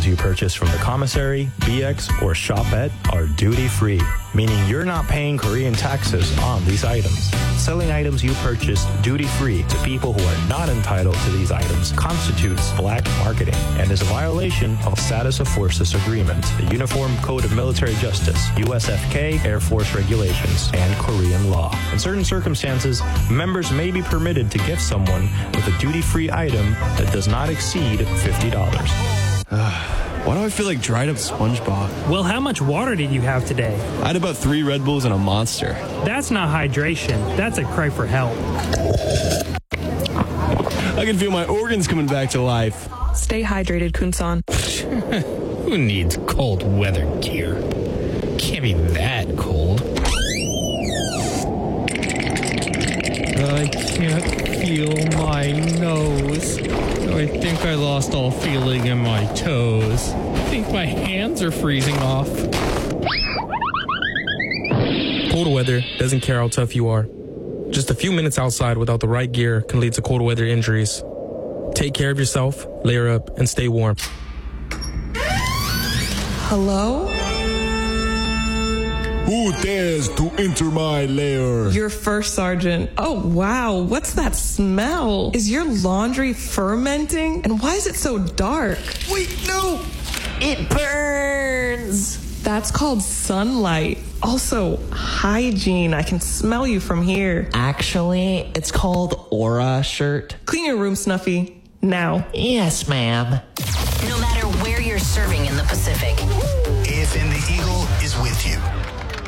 items you purchase from the commissary, BX, or shopette are duty-free, meaning you're not paying Korean taxes on these items. Selling items you purchased duty-free to people who are not entitled to these items constitutes black marketing and is a violation of Status of Forces Agreement, the Uniform Code of Military Justice, USFK, Air Force Regulations, and Korean law. In certain circumstances, members may be permitted to gift someone with a duty-free item that does not exceed $50. Why do I feel like dried up SpongeBob? Well, how much water did you have today? I had about 3 Red Bulls and a Monster. That's not hydration. That's a cry for help. I can feel my organs coming back to life. Stay hydrated, Kun-san. Who needs cold weather gear? Can't be that cold. I can't feel my nose. I think I lost all feeling in my toes. I think my hands are freezing off. Cold weather doesn't care how tough you are. Just a few minutes outside without the right gear can lead to cold weather injuries. Take care of yourself, layer up, and stay warm. Hello? Who dares to enter my lair? Your first sergeant. Oh, wow. What's that smell? Is your laundry fermenting? And why is it so dark? Wait, no! It burns! That's called sunlight. Also, hygiene. I can smell you from here. Actually, it's called Aura Shirt. Clean your room, Snuffy. Now. Yes, ma'am. No matter where you're serving in the Pacific, AFM The Eagle is with you.